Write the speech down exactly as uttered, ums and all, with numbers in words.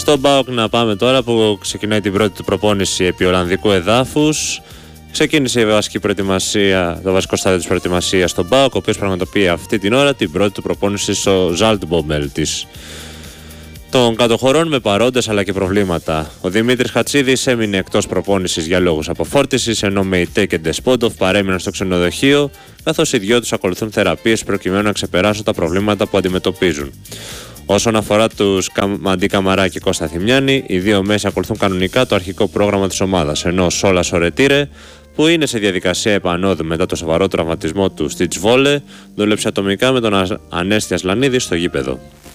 Στον ΠΑΟΚ να πάμε τώρα που ξεκινάει την πρώτη του προπόνηση επί Ολλανδικού εδάφους. Ξεκίνησε η βασική προετοιμασία, το βασικό στάδιο της προετοιμασίας στον ΠΑΟΚ, ο οποίος πραγματοποιεί αυτή την ώρα την πρώτη του προπόνηση στο Ζάλτμπομελ της των κατοχωρών με παρόντες αλλά και προβλήματα. Ο Δημήτρης Χατσίδης έμεινε εκτός προπόνησης για λόγους αποφόρτισης, ενώ Μεϊτέ και Ντεσπόντοφ παρέμειναν στο ξενοδοχείο, καθώς οι δυο τους ακολουθούν θεραπείες προκειμένου να ξεπεράσουν τα προβλήματα που αντιμετωπίζουν. Όσον αφορά τους Μαντί Καμαρά και Κώστα Θημιάννη, οι δύο μέση ακολουθούν κανονικά το αρχικό πρόγραμμα της ομάδας, ενώ ο Σόλας Ορετήρε, που είναι σε διαδικασία επανόδου μετά το σοβαρό τραυματισμό του στη Τσβόλε, δούλεψε ατομικά με τον Ανέστη Ασλανίδη στο γήπεδο.